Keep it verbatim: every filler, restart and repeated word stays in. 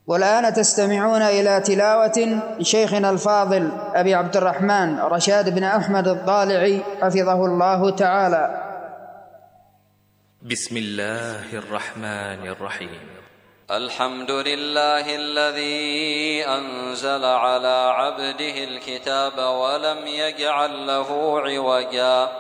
والآن تستمعون إلى تلاوة شيخنا الفاضل أبي عبد الرحمن رشاد بن أحمد الضالعي حفظه الله تعالى. بسم الله الرحمن الرحيم. الحمد لله الذي أنزل على عبده الكتاب ولم يجعل له عوجا